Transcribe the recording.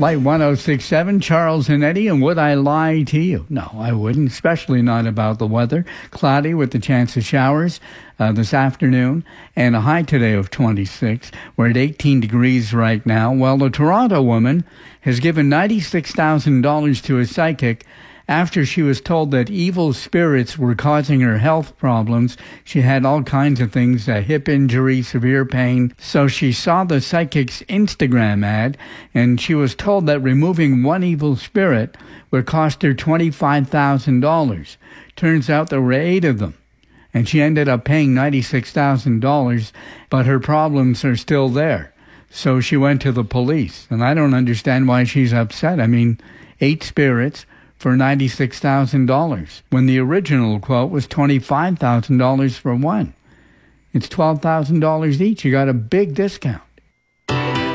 Light 106.7, Charles and Eddie, and would I lie to you? No, I wouldn't, especially not about the weather. Cloudy with the chance of showers this afternoon, and a high today of 26. We're at 18 degrees right now. Well, a Toronto woman has given $96,000 to a psychic after she was told that evil spirits were causing her health problems. She had all kinds of things, a hip injury, severe pain. So she saw the psychic's Instagram ad, and she was told that removing one evil spirit would cost her $25,000. Turns out there were 8 of them, and she ended up paying $96,000, but her problems are still there. So she went to the police, and I don't understand why she's upset. I mean, 8 spirits for $96,000, when the original quote was $25,000 for one. It's $12,000 each. You got a big discount.